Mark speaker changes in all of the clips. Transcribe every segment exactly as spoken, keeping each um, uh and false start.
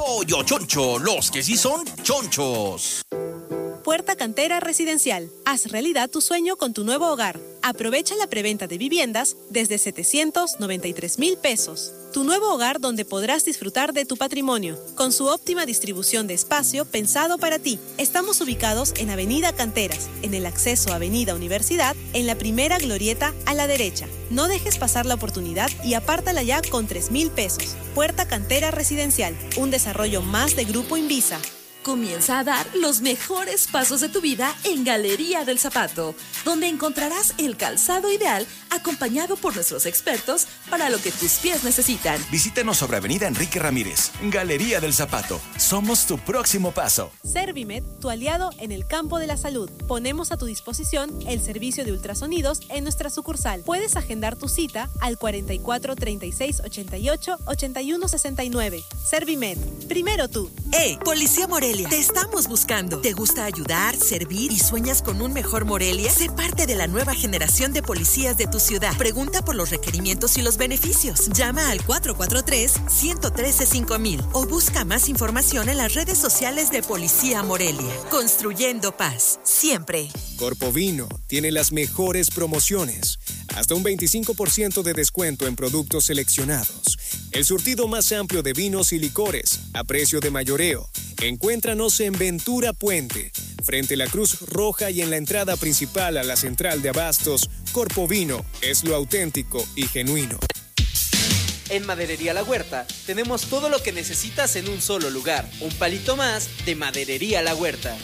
Speaker 1: Pollo Choncho, los que sí son chonchos.
Speaker 2: Puerta Cantera Residencial. Haz realidad tu sueño con tu nuevo hogar. Aprovecha la preventa de viviendas desde setecientos noventa y tres mil pesos. Tu nuevo hogar donde podrás disfrutar de tu patrimonio, con su óptima distribución de espacio pensado para ti. Estamos ubicados en Avenida Canteras, en el acceso a Avenida Universidad, en la primera glorieta a la derecha. No dejes pasar la oportunidad y apártala ya con tres mil pesos. Puerta Cantera Residencial, un desarrollo más de Grupo Invisa.
Speaker 3: Comienza a dar los mejores pasos de tu vida en Galería del Zapato, donde encontrarás el calzado ideal acompañado por nuestros expertos para lo que tus pies necesitan.
Speaker 4: Visítanos sobre Avenida Enrique Ramírez. Galería del Zapato. Somos tu próximo paso.
Speaker 2: Servimed, tu aliado en el campo de la salud. Ponemos a tu disposición el servicio de ultrasonidos en nuestra sucursal. Puedes agendar tu cita al cuarenta y cuatro, treinta y seis, ochenta y ocho, ochenta y uno, sesenta y nueve. Servimed, primero tú.
Speaker 5: ¡Hey, Policía Morelia! Te estamos buscando. ¿Te gusta ayudar, servir y sueñas con un mejor Morelia? Sé parte de la nueva generación de policías de tu ciudad. Pregunta por los requerimientos y los beneficios. Llama al cuatro cuatro tres, uno uno tres, cinco mil o busca más información en las redes sociales de Policía Morelia. Construyendo paz, siempre.
Speaker 6: Corpovino tiene las mejores promociones. Hasta un veinticinco por ciento de descuento en productos seleccionados. El surtido más amplio de vinos y licores, a precio de mayoreo. Encuéntranos en Ventura Puente, frente a la Cruz Roja y en la entrada principal a la central de abastos. Corpovino es lo auténtico y genuino.
Speaker 7: En Maderería La Huerta tenemos todo lo que necesitas en un solo lugar. Un palito más de Maderería La Huerta.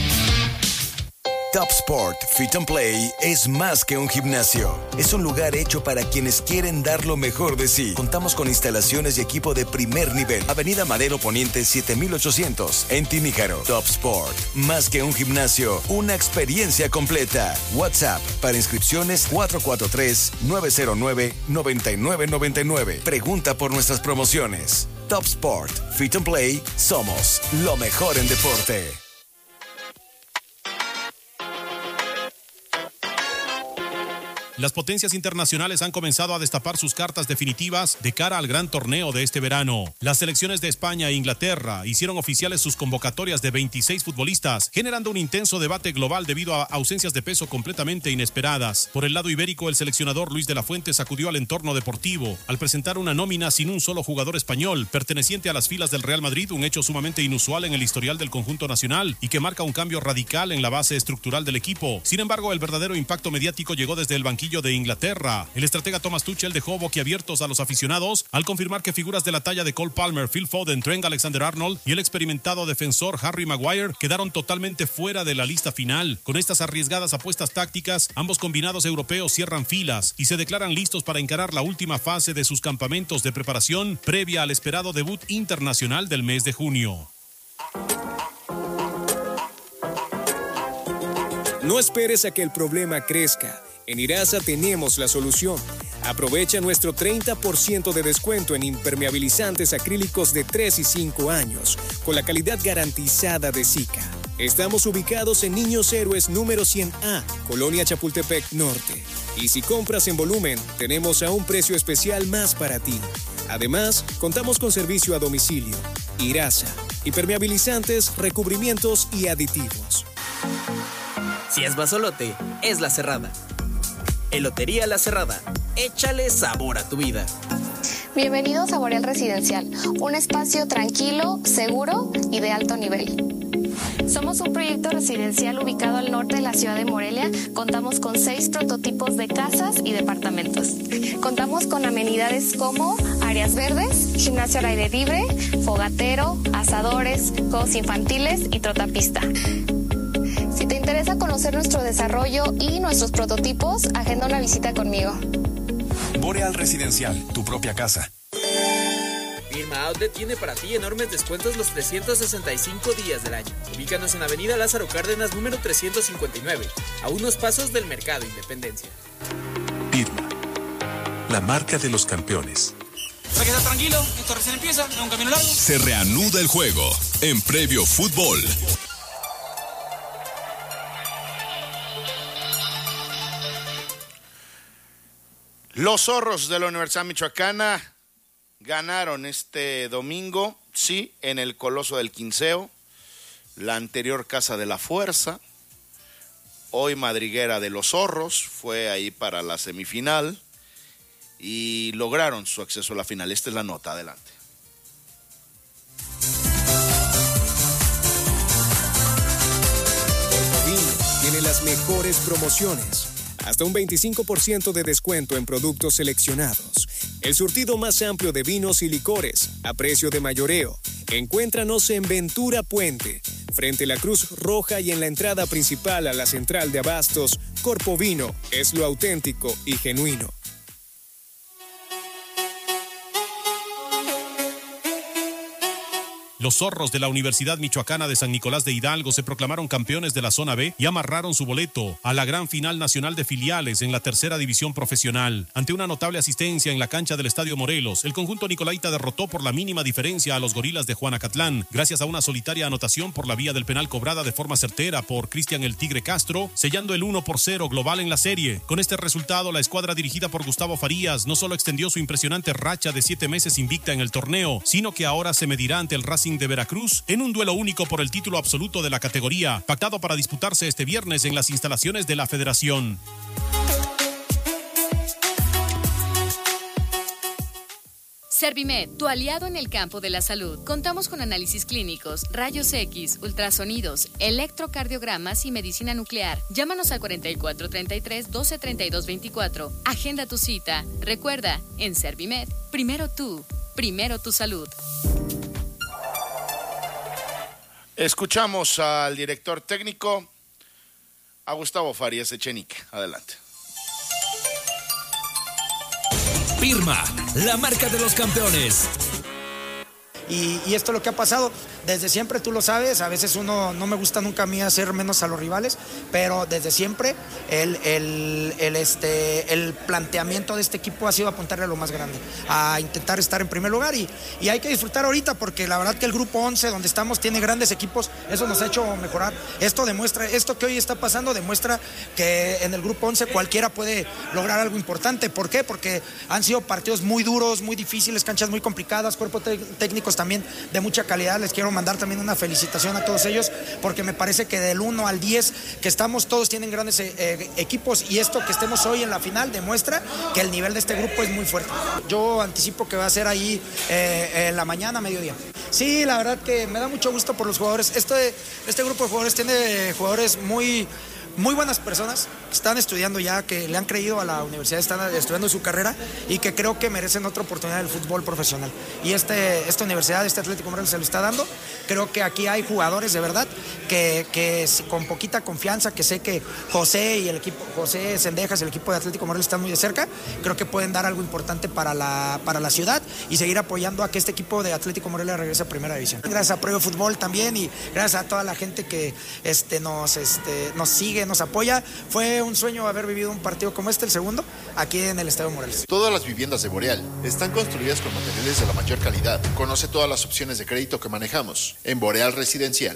Speaker 4: Top Sport Fit and Play es más que un gimnasio. Es un lugar hecho para quienes quieren dar lo mejor de sí. Contamos con instalaciones y equipo de primer nivel. Avenida Madero Poniente siete mil ochocientos, en Timíjaro. Top Sport, más que un gimnasio, una experiencia completa. WhatsApp para inscripciones cuatro cuatro tres, nueve cero nueve, nueve nueve nueve nueve. Pregunta por nuestras promociones. Top Sport Fit and Play, somos lo mejor en deporte.
Speaker 8: Las potencias internacionales han comenzado a destapar sus cartas definitivas de cara al gran torneo de este verano. Las selecciones de España e Inglaterra hicieron oficiales sus convocatorias de veintiséis futbolistas, generando un intenso debate global debido a ausencias de peso completamente inesperadas. Por el lado ibérico, el seleccionador Luis de la Fuente sacudió al entorno deportivo al presentar una nómina sin un solo jugador español, perteneciente a las filas del Real Madrid, un hecho sumamente inusual en el historial del conjunto nacional y que marca un cambio radical en la base estructural del equipo. Sin embargo, el verdadero impacto mediático llegó desde el banquillo de Inglaterra. El estratega Thomas Tuchel dejó boquiabiertos a los aficionados al confirmar que figuras de la talla de Cole Palmer, Phil Foden, Trent Alexander-Arnold y el experimentado defensor Harry Maguire quedaron totalmente fuera de la lista final. Con estas arriesgadas apuestas tácticas, ambos combinados europeos cierran filas y se declaran listos para encarar la última fase de sus campamentos de preparación previa al esperado debut internacional del mes de junio.
Speaker 6: No esperes a que el problema crezca. En Irasa tenemos la solución. Aprovecha nuestro treinta por ciento de descuento en impermeabilizantes acrílicos de tres y cinco años, con la calidad garantizada de Sika. Estamos ubicados en Niños Héroes número cien A, Colonia Chapultepec Norte. Y si compras en volumen, tenemos a un precio especial más para ti. Además, contamos con servicio a domicilio. Irasa, impermeabilizantes, recubrimientos y aditivos.
Speaker 7: Si es Basolote, es La Cerrada. Elotería La Cerrada. Échale sabor a tu vida.
Speaker 9: Bienvenidos a Boreal Residencial, un espacio tranquilo, seguro y de alto nivel. Somos un proyecto residencial ubicado al norte de la ciudad de Morelia. Contamos con seis prototipos de casas y departamentos. Contamos con amenidades como áreas verdes, gimnasio al aire libre, fogatero, asadores, juegos infantiles y trotapista. Si te interesa conocer nuestro desarrollo y nuestros prototipos, agenda una visita conmigo.
Speaker 4: Boreal Residencial, tu propia casa.
Speaker 7: Firma Outlet tiene para ti enormes descuentos los trescientos sesenta y cinco días del año. Ubícanos en Avenida Lázaro Cárdenas, número trescientos cincuenta y nueve, a unos pasos del Mercado Independencia.
Speaker 10: Irma, la marca de los campeones.
Speaker 11: Se queda tranquilo, esto recién empieza, es un camino largo.
Speaker 10: Se reanuda el juego en Previo Fútbol.
Speaker 12: Los zorros de la Universidad Michoacana ganaron este domingo sí, en el Coloso del Quinceo, la anterior Casa de la Fuerza, hoy Madriguera de los Zorros, fue ahí para la semifinal y lograron su acceso a la final. Esta es la nota, adelante.
Speaker 6: Tiene las mejores promociones. Hasta un veinticinco por ciento de descuento en productos seleccionados. El surtido más amplio de vinos y licores, a precio de mayoreo. Encuéntranos en Ventura Puente, frente a la Cruz Roja y en la entrada principal a la central de abastos. Corpo Vino es lo auténtico y genuino.
Speaker 8: Los zorros de la Universidad Michoacana de San Nicolás de Hidalgo se proclamaron campeones de la Zona B y amarraron su boleto a la gran final nacional de filiales en la tercera división profesional. Ante una notable asistencia en la cancha del Estadio Morelos, el conjunto nicolaita derrotó por la mínima diferencia a los gorilas de Juanacatlán, gracias a una solitaria anotación por la vía del penal cobrada de forma certera por Cristian el Tigre Castro, sellando el uno por cero global en la serie. Con este resultado, la escuadra dirigida por Gustavo Farías no solo extendió su impresionante racha de siete meses invicta en el torneo, sino que ahora se medirá ante el Racing de Veracruz en un duelo único por el título absoluto de la categoría, pactado para disputarse este viernes en las instalaciones de la Federación.
Speaker 13: Servimed, tu aliado en el campo de la salud. Contamos con análisis clínicos, rayos X, ultrasonidos, electrocardiogramas y medicina nuclear. Llámanos al cuarenta y cuatro treinta y tres, doce treinta y dos veinticuatro. Agenda tu cita. Recuerda, en Servimed, primero tú, primero tu salud.
Speaker 12: Escuchamos al director técnico, a Gustavo Farías Echenique. Adelante.
Speaker 14: Pirma, la marca de los campeones.
Speaker 15: Y, y esto es lo que ha pasado desde siempre, tú lo sabes, a veces uno no me gusta nunca a mí hacer menos a los rivales, pero desde siempre el, el, el, este, el planteamiento de este equipo ha sido apuntarle a lo más grande, a intentar estar en primer lugar y, y hay que disfrutar ahorita porque la verdad que el grupo once donde estamos tiene grandes equipos, eso nos ha hecho mejorar. Esto demuestra, esto que hoy está pasando demuestra que en el grupo once cualquiera puede lograr algo importante. ¿Por qué? Porque han sido partidos muy duros, muy difíciles, canchas muy complicadas, cuerpos técnicos también de mucha calidad. Les quiero mandar también una felicitación a todos ellos porque me parece que del uno al diez que estamos todos tienen grandes eh, equipos y esto que estemos hoy en la final demuestra que el nivel de este grupo es muy fuerte. Yo anticipo que va a ser ahí eh, en la mañana, mediodía. Sí, la verdad que me da mucho gusto por los jugadores. Este, este grupo de jugadores tiene jugadores muy... muy buenas personas que están estudiando ya, que le han creído a la universidad, están estudiando su carrera y que creo que merecen otra oportunidad del fútbol profesional. Y este, esta universidad, este Atlético Morelos se lo está dando. Creo que aquí hay jugadores de verdad que, que con poquita confianza, que sé que José y el equipo, José Cendejas y el equipo de Atlético Morelos están muy de cerca, creo que pueden dar algo importante para la, para la ciudad y seguir apoyando a que este equipo de Atlético Morelos regrese a Primera División. Gracias a Previo Fútbol también y gracias a toda la gente que este, nos, este, nos sigue, nos apoya. Fue un sueño haber vivido un partido como este, el segundo, aquí en el Estadio Morelos.
Speaker 16: Todas las viviendas de Boreal están construidas con materiales de la mayor calidad. Conoce todas las opciones de crédito que manejamos en Boreal Residencial.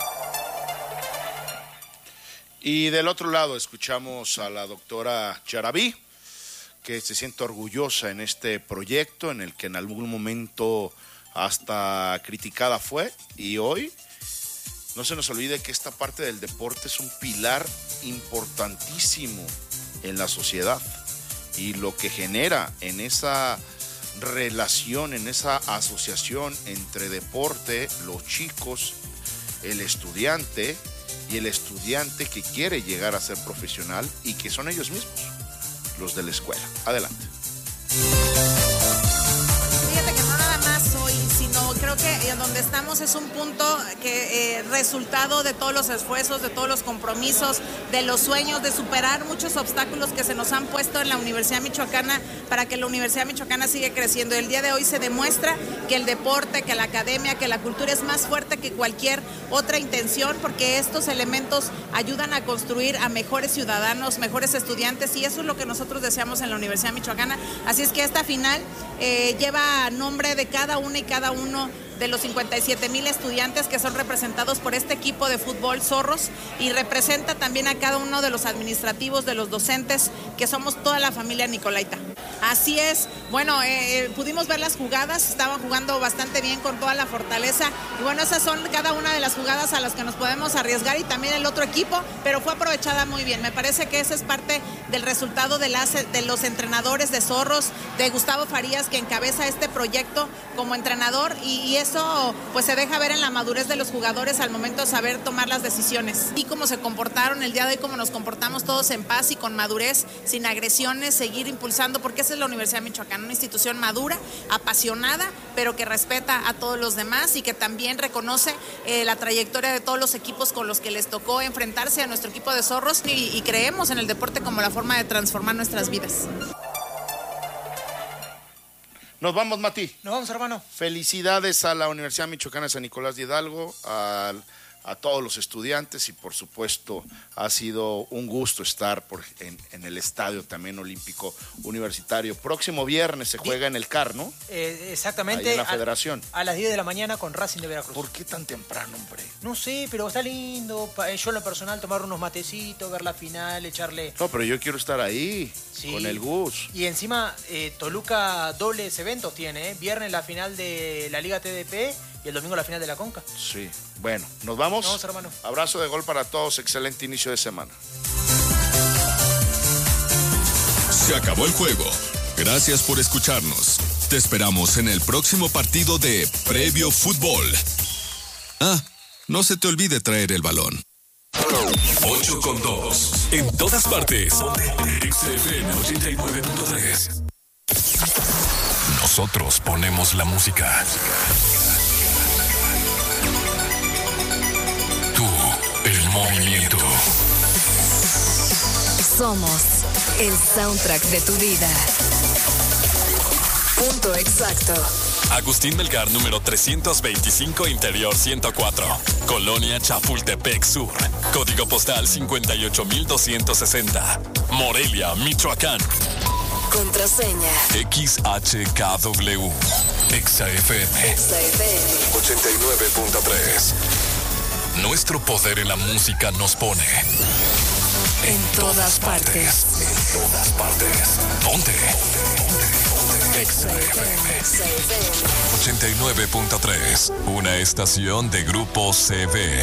Speaker 12: Y del otro lado escuchamos a la doctora Charabí, que se siente orgullosa en este proyecto en el que en algún momento hasta criticada fue y hoy no se nos olvide que esta parte del deporte es un pilar importantísimo en la sociedad y lo que genera en esa relación, en esa asociación entre deporte, los chicos, el estudiante y el estudiante que quiere llegar a ser profesional y que son ellos mismos, los de la escuela. Adelante.
Speaker 17: Fíjate que no nada más hoy, sino creo que donde estamos es un punto que eh, resultado de todos los esfuerzos, de todos los compromisos, de los sueños, de superar muchos obstáculos que se nos han puesto en la Universidad Michoacana para que la Universidad Michoacana siga creciendo. El día de hoy se demuestra que el deporte, que la academia, que la cultura es más fuerte que cualquier otra intención porque estos elementos ayudan a construir a mejores ciudadanos, mejores estudiantes y eso es lo que nosotros deseamos en la Universidad Michoacana. Así es que esta final eh, lleva nombre de cada una y cada uno de los cincuenta y siete mil estudiantes que son representados por este equipo de fútbol Zorros y representa también a cada uno de los administrativos, de los docentes, que somos toda la familia nicolaita. Así es, bueno, eh, pudimos ver las jugadas, estaban jugando bastante bien con toda la fortaleza y bueno, esas son cada una de las jugadas a las que nos podemos arriesgar y también el otro equipo, pero fue aprovechada muy bien. Me parece que esa es parte del resultado de, las, de los entrenadores de Zorros, de Gustavo Farías, que encabeza este proyecto como entrenador y, y eso pues se deja ver en la madurez de los jugadores al momento de saber tomar las decisiones. Y cómo se comportaron el día de hoy, cómo nos comportamos todos en paz y con madurez, sin agresiones, seguir impulsando, porque esa es la Universidad de Michoacán, una institución madura, apasionada, pero que respeta a todos los demás y que también reconoce eh, la trayectoria de todos los equipos con los que les tocó enfrentarse a nuestro equipo de Zorros y, y creemos en el deporte como la forma de transformar nuestras vidas.
Speaker 12: Nos vamos, Mati.
Speaker 15: Nos vamos, hermano.
Speaker 12: Felicidades a la Universidad Michoacana de San Nicolás de Hidalgo, al a todos los estudiantes y por supuesto ha sido un gusto estar por, en, en el estadio también olímpico universitario. Próximo viernes se juega en el C A R, ¿no?
Speaker 15: Eh, exactamente.
Speaker 12: Ahí en la Federación.
Speaker 15: A, a las diez de la mañana con Racing de Veracruz.
Speaker 12: ¿Por qué tan temprano, hombre?
Speaker 15: No sé, pero está lindo. Yo en lo personal tomar unos matecitos, ver la final, echarle...
Speaker 12: No, pero yo quiero estar ahí, sí, con el Gus.
Speaker 15: Y encima eh, Toluca dobles eventos tiene, ¿eh? Viernes la final de la Liga T D P y el domingo la final de la Conca.
Speaker 12: Sí, bueno, ¿nos vamos?
Speaker 15: Nos vamos, hermano.
Speaker 12: Abrazo de gol para todos, excelente inicio de semana.
Speaker 18: Se acabó el juego. Gracias por escucharnos. Te esperamos en el próximo partido de Previo Fútbol. Ah, no se te olvide traer el balón.
Speaker 14: ocho con dos. En todas partes. X F M ochenta y nueve punto tres. Nosotros ponemos la música. Tú, el movimiento.
Speaker 19: Somos el soundtrack de tu vida. Punto exacto.
Speaker 14: Agustín Melgar, número trescientos veinticinco, Interior ciento cuatro. Colonia Chapultepec Sur. Código postal cincuenta y ocho mil doscientos sesenta. Morelia, Michoacán.
Speaker 19: Contraseña
Speaker 14: X H K W. Exa F M.
Speaker 19: Exa F M
Speaker 14: ochenta y nueve punto tres. Nuestro poder en la música nos pone
Speaker 19: en, en todas, todas partes.
Speaker 14: partes. En todas partes. Ponte. Exa F M ochenta y nueve punto tres. Una estación de Grupo C V.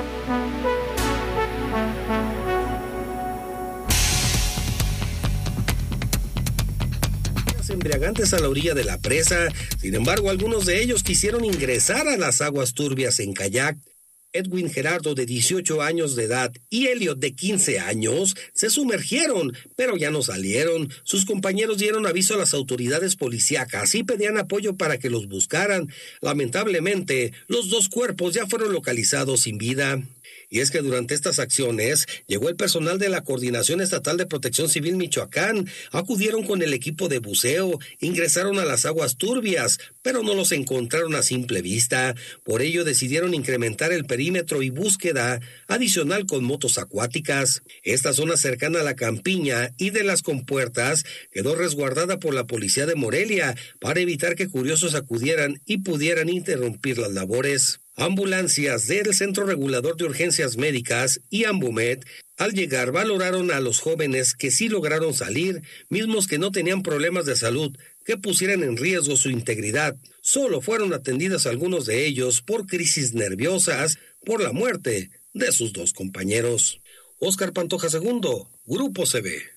Speaker 20: Embriagantes a la orilla de la presa. Sin embargo, algunos de ellos quisieron ingresar a las aguas turbias en kayak. Edwin Gerardo, de dieciocho años de edad, y Elliot, de quince años, se sumergieron, pero ya no salieron. Sus compañeros dieron aviso a las autoridades policíacas y pedían apoyo para que los buscaran. Lamentablemente, los dos cuerpos ya fueron localizados sin vida. Y es que durante estas acciones llegó el personal de la Coordinación Estatal de Protección Civil Michoacán, acudieron con el equipo de buceo, ingresaron a las aguas turbias, pero no los encontraron a simple vista. Por ello decidieron incrementar el perímetro y búsqueda adicional con motos acuáticas. Esta zona cercana a la campiña y de las compuertas quedó resguardada por la policía de Morelia para evitar que curiosos acudieran y pudieran interrumpir las labores. Ambulancias del Centro Regulador de Urgencias Médicas y Ambumed, al llegar, valoraron a los jóvenes que sí lograron salir, mismos que no tenían problemas de salud que pusieran en riesgo su integridad. Solo fueron atendidos algunos de ellos por crisis nerviosas por la muerte de sus dos compañeros. Óscar Pantoja segundo, Grupo C V.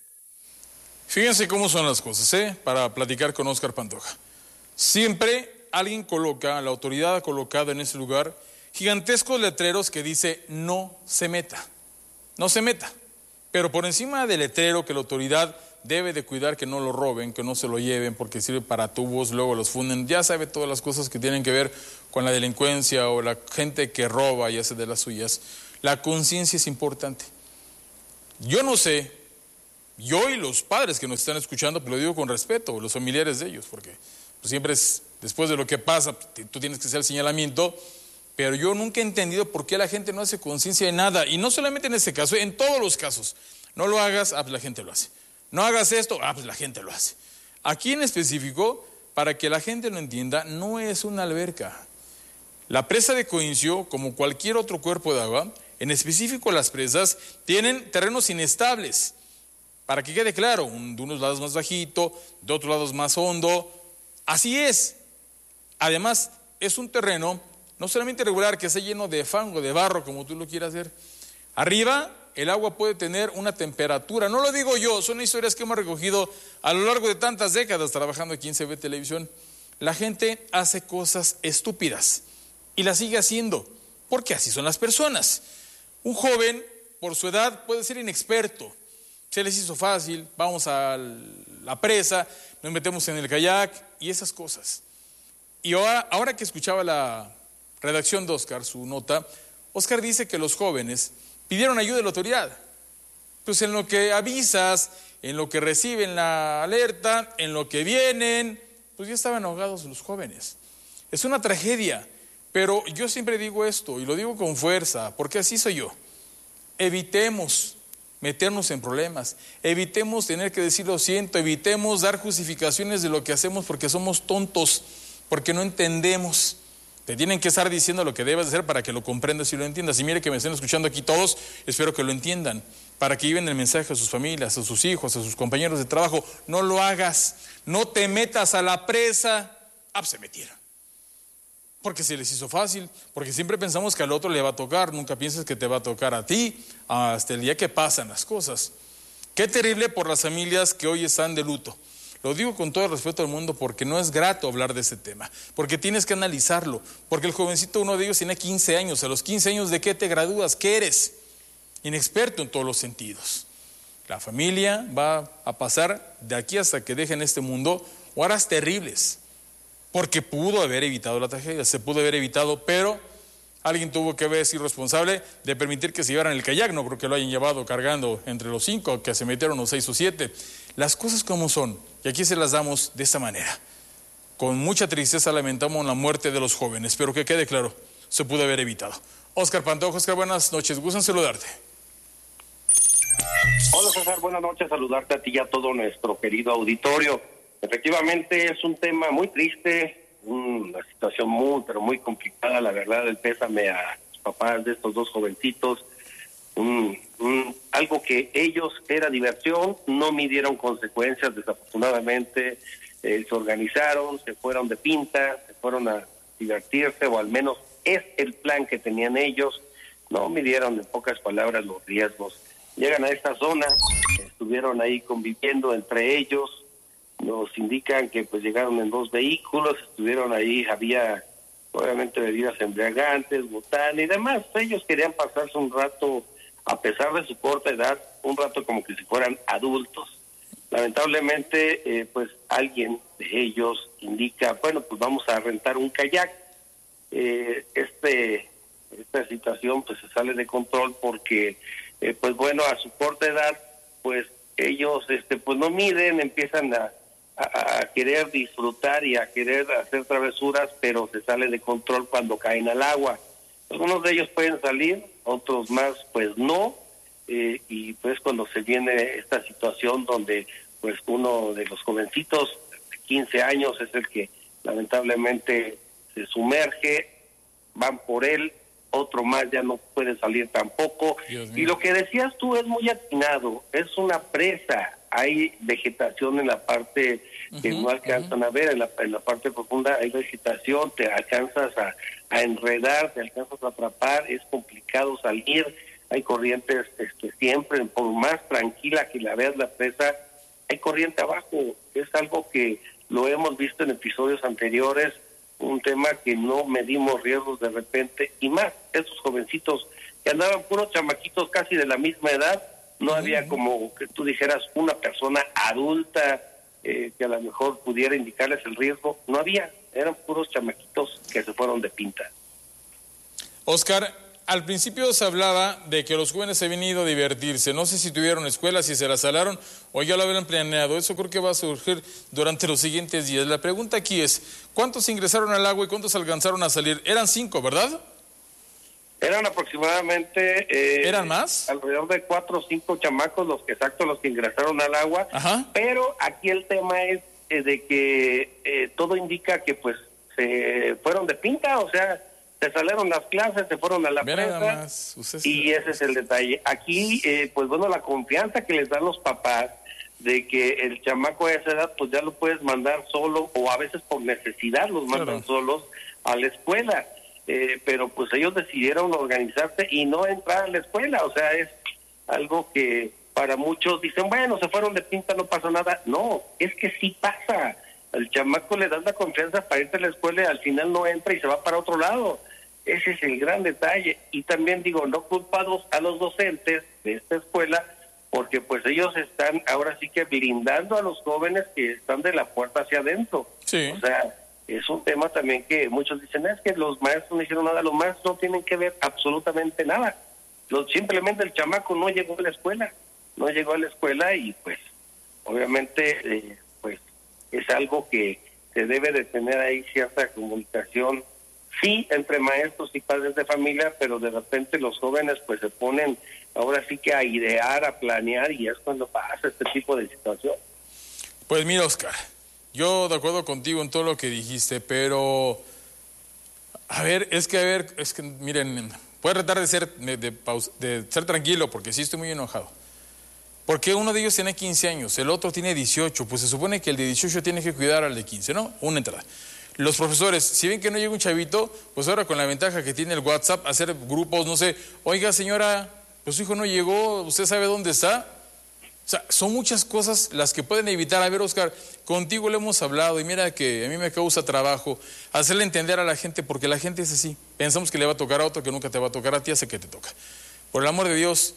Speaker 21: Fíjense cómo son las cosas, ¿eh? Para platicar con Óscar Pantoja. Siempre alguien coloca, la autoridad ha colocado en ese lugar gigantescos letreros que dice no se meta, no se meta. Pero por encima del letrero que la autoridad debe de cuidar que no lo roben, que no se lo lleven porque sirve para tubos, luego los funden, ya sabe todas las cosas que tienen que ver con la delincuencia o la gente que roba y hace de las suyas. La conciencia es importante. Yo no sé, yo y los padres que nos están escuchando, pero lo digo con respeto, los familiares de ellos, porque pues siempre es, después de lo que pasa, tú tienes que hacer el señalamiento, pero yo nunca he entendido por qué la gente no hace conciencia de nada, y no solamente en este caso, en todos los casos. No lo hagas, ah, pues la gente lo hace. No hagas esto, ah, pues la gente lo hace. Aquí en específico, para que la gente lo entienda, no es una alberca. La presa de Coincio, como cualquier otro cuerpo de agua, en específico las presas, tienen terrenos inestables. Para que quede claro, un, de unos lados más bajito, de otros lados más hondo. Así es. Además, es un terreno no solamente irregular, que esté lleno de fango, de barro, como tú lo quieras hacer. Arriba, el agua puede tener una temperatura, no lo digo yo, son historias que hemos recogido a lo largo de tantas décadas trabajando aquí en C B Televisión. La gente hace cosas estúpidas y las sigue haciendo, porque así son las personas. Un joven, por su edad, puede ser inexperto. Se les hizo fácil, vamos a la presa, nos metemos en el kayak y esas cosas. Y ahora, ahora que escuchaba la redacción de Oscar, su nota, Oscar dice que los jóvenes pidieron ayuda de la autoridad. Pues en lo que avisas, en lo que reciben la alerta, en lo que vienen, pues ya estaban ahogados los jóvenes. Es una tragedia, pero yo siempre digo esto, y lo digo con fuerza, porque así soy yo. Evitemos meternos en problemas, evitemos tener que decir lo siento, evitemos dar justificaciones de lo que hacemos porque somos tontos, porque no entendemos. Te tienen que estar diciendo lo que debes hacer para que lo comprendas y lo entiendas. Y mire que me estén escuchando aquí todos, espero que lo entiendan, para que lleven el mensaje a sus familias, a sus hijos, a sus compañeros de trabajo. No lo hagas, no te metas a la presa. Ah, pues se metieron. Porque se les hizo fácil, porque siempre pensamos que al otro le va a tocar, nunca piensas que te va a tocar a ti, hasta el día que pasan las cosas. Qué terrible por las familias que hoy están de luto. Lo digo con todo el respeto del mundo porque no es grato hablar de ese tema, porque tienes que analizarlo, porque el jovencito, uno de ellos tiene quince años, a los quince años ¿de qué te gradúas? ¿Qué eres? Inexperto en todos los sentidos. La familia va a pasar de aquí hasta que dejen este mundo horas terribles, porque pudo haber evitado la tragedia, se pudo haber evitado, pero alguien tuvo que haber sido responsable de permitir que se llevaran el kayak. No creo que lo hayan llevado cargando entre los cinco, que se metieron los seis o siete. Las cosas como son, y aquí se las damos de esta manera. Con mucha tristeza lamentamos la muerte de los jóvenes, pero que quede claro, se pudo haber evitado. Oscar Pantoja. Oscar, buenas noches, gustan saludarte.
Speaker 1: Hola César, buenas noches, saludarte a ti y a todo nuestro querido auditorio. Efectivamente es un tema muy triste, una situación muy, pero muy complicada, la verdad, el pésame a los papás de estos dos jovencitos. Un, un, algo que ellos era diversión, no midieron consecuencias, desafortunadamente eh, se organizaron, se fueron de pinta, se fueron a divertirse, o al menos es el plan que tenían ellos, no midieron en pocas palabras los riesgos. Llegan a esta zona, estuvieron ahí conviviendo entre ellos, nos indican que pues llegaron en dos vehículos, estuvieron ahí, había obviamente bebidas embriagantes, botana y demás. Ellos querían pasarse un rato, a pesar de su corta edad, un rato como que si fueran adultos. Lamentablemente, eh, pues alguien de ellos indica, bueno, pues vamos a rentar un kayak. Eh, este esta situación pues se sale de control porque, eh, pues bueno, a su corta edad, pues ellos este pues no miden, empiezan a, a, a querer disfrutar y a querer hacer travesuras, pero se sale de control cuando caen al agua. Algunos de ellos pueden salir, otros más pues no, eh, y pues cuando se viene esta situación donde pues uno de los jovencitos de quince años es el que lamentablemente se sumerge, van por él, otro más ya no puede salir tampoco. Y lo que decías tú es muy atinado, es una presa, hay vegetación en la parte que uh-huh, no alcanzan uh-huh. a ver, en la, en la parte profunda hay vegetación, te alcanzas a, a enredar, te alcanzas a atrapar, es complicado salir, hay corrientes este, siempre, por más tranquila que la veas la presa, hay corriente abajo, es algo que lo hemos visto en episodios anteriores, un tema que no medimos riesgos de repente, y más, estos jovencitos que andaban puros chamaquitos casi de la misma edad, no uh-huh. había como que tú dijeras una persona adulta eh, que a lo mejor pudiera indicarles el riesgo, no había, eran puros chamaquitos que se fueron de pinta.
Speaker 21: Oscar, al principio se hablaba de que los jóvenes se habían ido a divertirse, no sé si tuvieron escuela, si se las salaron o ya lo habían planeado, eso creo que va a surgir durante los siguientes días. La pregunta aquí es, ¿cuántos ingresaron al agua y cuántos alcanzaron a salir? Eran cinco, ¿verdad?
Speaker 1: Eran aproximadamente... Eh,
Speaker 21: ¿Eran más?
Speaker 1: Alrededor de cuatro o cinco chamacos, los que exactos los que ingresaron al agua.
Speaker 21: Ajá.
Speaker 1: Pero aquí el tema es eh, de que eh, todo indica que pues se fueron de pinta, o sea, se salieron las clases, se fueron a la presa, y ese es el detalle. Aquí, eh, pues bueno, la confianza que les dan los papás de que el chamaco a esa edad pues ya lo puedes mandar solo, o a veces por necesidad los mandan claro. solos a la escuela, eh, pero pues ellos decidieron organizarse y no entrar a la escuela. O sea, es algo que para muchos dicen, bueno, se fueron de pinta, no pasó nada. No, es que sí pasa. Al chamaco le das la confianza para irte a la escuela y al final no entra y se va para otro lado. Ese es el gran detalle. Y también digo, no culpados a los docentes de esta escuela, porque pues ellos están ahora sí que blindando a los jóvenes que están de la puerta hacia adentro.
Speaker 21: Sí.
Speaker 1: O sea, es un tema también que muchos dicen, es que los maestros no hicieron nada. Los maestros no tienen que ver absolutamente nada. Los, simplemente el chamaco no llegó a la escuela, no llegó a la escuela y pues obviamente eh, pues es algo que se debe de tener ahí cierta comunicación, sí, entre maestros y padres de familia, pero de repente los jóvenes pues se ponen ahora sí que a idear, a planear, y es cuando pasa este tipo de situación.
Speaker 21: Pues mira, Oscar, yo de acuerdo contigo en todo lo que dijiste, pero a ver, es que a ver, es que miren, voy a tratar de ser de, de, paus, de ser tranquilo, porque sí estoy muy enojado. Porque uno de ellos tiene quince años, el otro tiene dieciocho, pues se supone que el de dieciocho tiene que cuidar al de quince, ¿no? Una entrada. Los profesores, si ven que no llega un chavito, pues ahora con la ventaja que tiene el WhatsApp, hacer grupos, no sé, oiga señora, pues su hijo no llegó, ¿usted sabe dónde está? O sea, son muchas cosas las que pueden evitar. A ver, Oscar, contigo le hemos hablado y mira que a mí me causa trabajo hacerle entender a la gente, porque la gente es así. Pensamos que le va a tocar a otro, que nunca te va a tocar a ti, hace que te toca. Por el amor de Dios,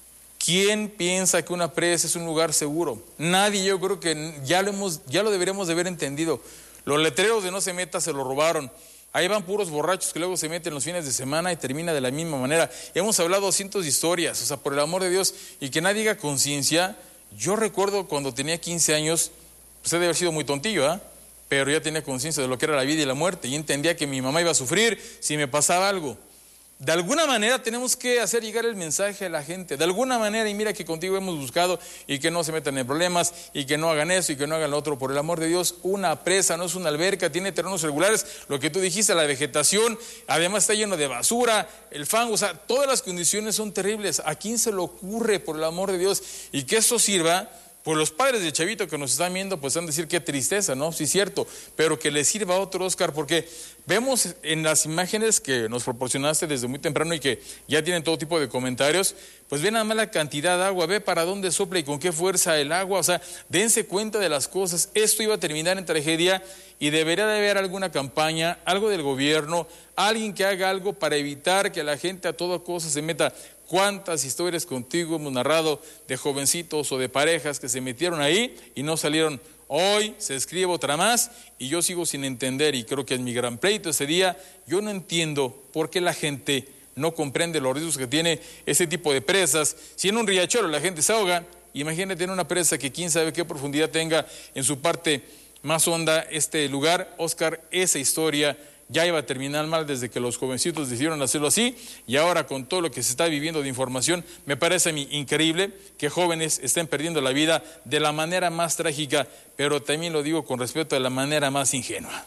Speaker 21: ¿quién piensa que una presa es un lugar seguro? Nadie. Yo creo que ya lo, hemos, ya lo deberíamos de haber entendido. Los letreros de no se meta se lo robaron. Ahí van puros borrachos que luego se meten los fines de semana y termina de la misma manera. Hemos hablado cientos de historias, o sea, por el amor de Dios, y que nadie diga conciencia. Yo recuerdo cuando tenía quince años, pues debe haber sido muy tontillo, ¿ah? ¿eh? Pero ya tenía conciencia de lo que era la vida y la muerte, y entendía que mi mamá iba a sufrir si me pasaba algo. De alguna manera tenemos que hacer llegar el mensaje a la gente, de alguna manera, y mira que contigo hemos buscado y que no se metan en problemas y que no hagan eso y que no hagan lo otro. Por el amor de Dios, una presa no es una alberca, tiene terrenos regulares, lo que tú dijiste, la vegetación, además está lleno de basura, el fango, o sea, todas las condiciones son terribles. ¿A quién se le ocurre, por el amor de Dios? Y que eso sirva, pues los padres de chavito que nos están viendo, pues van a decir qué tristeza, ¿no? Sí, cierto, pero que le sirva a otro, Oscar, porque vemos en las imágenes que nos proporcionaste desde muy temprano y que ya tienen todo tipo de comentarios, pues ven nada más la cantidad de agua, ve para dónde sopla y con qué fuerza el agua, o sea, dense cuenta de las cosas. Esto iba a terminar en tragedia y debería de haber alguna campaña, algo del gobierno, alguien que haga algo para evitar que la gente a toda cosa se meta. ¿Cuántas historias contigo hemos narrado de jovencitos o de parejas que se metieron ahí y no salieron? Hoy se escribe otra más y yo sigo sin entender, y creo que es mi gran pleito ese día. Yo no entiendo por qué la gente no comprende los riesgos que tiene ese tipo de presas. Si en un riachuelo la gente se ahoga, imagínate en una presa que quién sabe qué profundidad tenga en su parte más honda este lugar. Oscar, esa historia ya iba a terminar mal desde que los jovencitos decidieron hacerlo así, y ahora con todo lo que se está viviendo de información, me parece a mí increíble que jóvenes estén perdiendo la vida de la manera más trágica, pero también lo digo con respeto, de la manera más ingenua.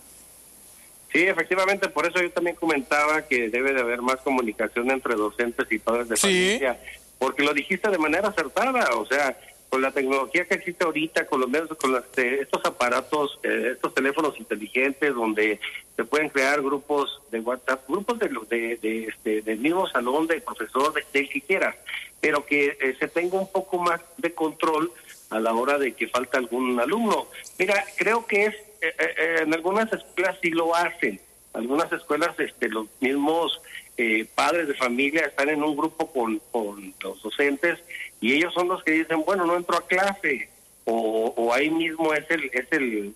Speaker 1: Sí, efectivamente, por eso yo también comentaba que debe de haber más comunicación entre docentes y padres de familia, sí, porque lo dijiste de manera acertada, o sea, con la tecnología que existe ahorita, con los medios, con las, eh, estos aparatos, eh, estos teléfonos inteligentes donde se pueden crear grupos de WhatsApp, grupos de de, de este del mismo salón, del profesor, de, del que quieras, pero que eh, se tenga un poco más de control a la hora de que falta algún alumno. Mira, creo que es eh, eh, en algunas escuelas sí lo hacen, algunas escuelas este los mismos eh, padres de familia están en un grupo con, con los docentes, y ellos son los que dicen, bueno, no entro a clase, o, o ahí mismo es el es el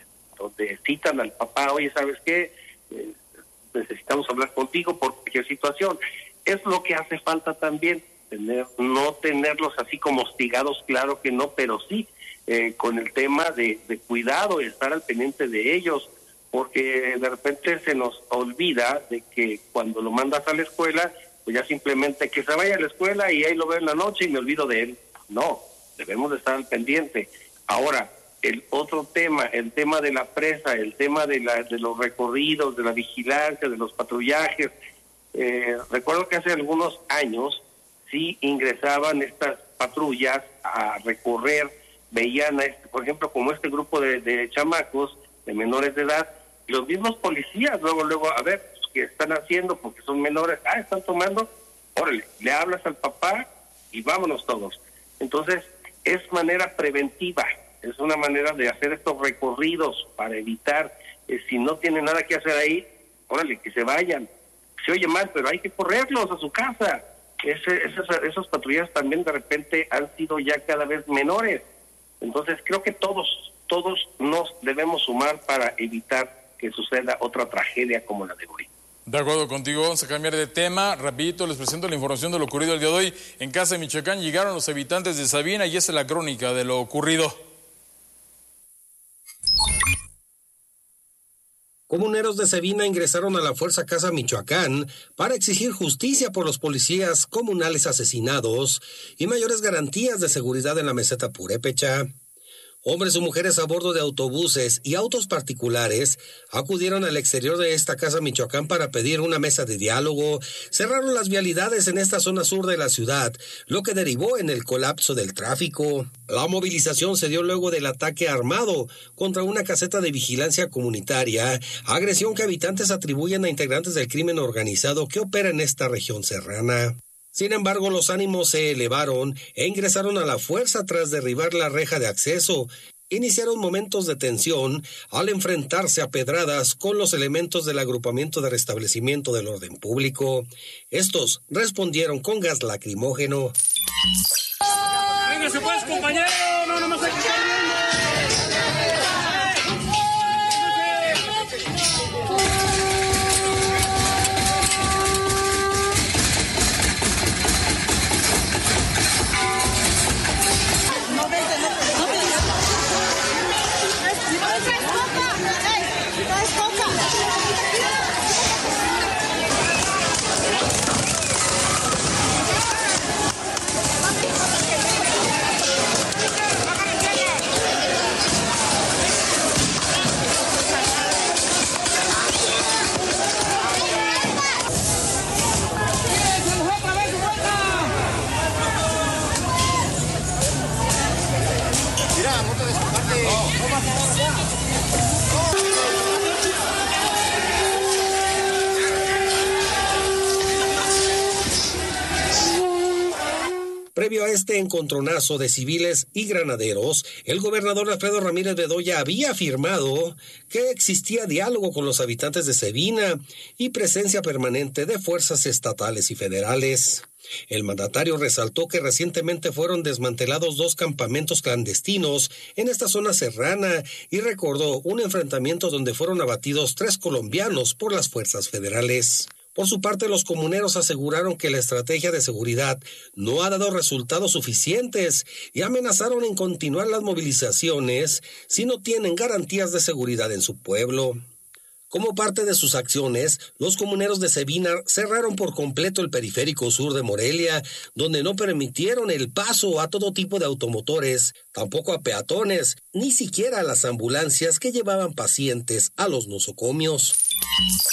Speaker 1: donde citan al papá, oye, ¿sabes qué? Eh, necesitamos hablar contigo por cualquier situación. Es lo que hace falta también, tener no tenerlos así como hostigados, claro que no, pero sí eh, con el tema de, de cuidado y estar al pendiente de ellos, porque de repente se nos olvida de que cuando lo mandas a la escuela, pues ya simplemente que se vaya a la escuela y ahí lo veo en la noche y me olvido de él. No, debemos de estar al pendiente. Ahora, el otro tema, el tema de la presa, el tema de, la, de los recorridos, de la vigilancia, de los patrullajes. Eh, recuerdo que hace algunos años sí ingresaban estas patrullas a recorrer veían, a este, por ejemplo, como este grupo de, de chamacos, de menores de edad, y los mismos policías, luego, luego, a ver, ¿qué están haciendo? Porque son menores, ah, están tomando, órale, le hablas al papá y vámonos todos. Entonces, es manera preventiva, es una manera de hacer estos recorridos para evitar, eh, si no tienen nada que hacer ahí, órale, que se vayan. Se oye mal, pero hay que correrlos a su casa. Ese, esas, esas patrullas también de repente han sido ya cada vez menores. Entonces creo que todos, todos nos debemos sumar para evitar que suceda otra tragedia como la de hoy.
Speaker 21: De acuerdo contigo, vamos a cambiar de tema. Rapidito les presento la información de lo ocurrido el día de hoy. En Casa de Michoacán llegaron los habitantes de Sabina y esta es la crónica de lo ocurrido.
Speaker 20: Comuneros de Sabina ingresaron a la Fuerza Casa Michoacán para exigir justicia por los policías comunales asesinados y mayores garantías de seguridad en la meseta purépecha. Hombres o mujeres a bordo de autobuses y autos particulares acudieron al exterior de esta Casa Michoacán para pedir una mesa de diálogo. Cerraron las vialidades en esta zona sur de la ciudad, lo que derivó en el colapso del tráfico. La movilización se dio luego del ataque armado contra una caseta de vigilancia comunitaria, agresión que habitantes atribuyen a integrantes del crimen organizado que opera en esta región serrana. Sin embargo, los ánimos se elevaron e ingresaron a la fuerza tras derribar la reja de acceso. Iniciaron momentos de tensión al enfrentarse a pedradas con los elementos del agrupamiento de restablecimiento del orden público. Estos respondieron con gas lacrimógeno.
Speaker 11: ¡Véngase pues, compañero! ¡No, no nos hay que estar viendo!
Speaker 20: Previo a este encontronazo de civiles y granaderos, el gobernador Alfredo Ramírez Bedoya había afirmado que existía diálogo con los habitantes de Sabina y presencia permanente de fuerzas estatales y federales. El mandatario resaltó que recientemente fueron desmantelados dos campamentos clandestinos en esta zona serrana y recordó un enfrentamiento donde fueron abatidos tres colombianos por las fuerzas federales. Por su parte, los comuneros aseguraron que la estrategia de seguridad no ha dado resultados suficientes y amenazaron en continuar las movilizaciones si no tienen garantías de seguridad en su pueblo. Como parte de sus acciones, los comuneros de Sabina cerraron por completo el periférico sur de Morelia, donde no permitieron el paso a todo tipo de automotores, tampoco a peatones, ni siquiera a las ambulancias que llevaban pacientes a los nosocomios.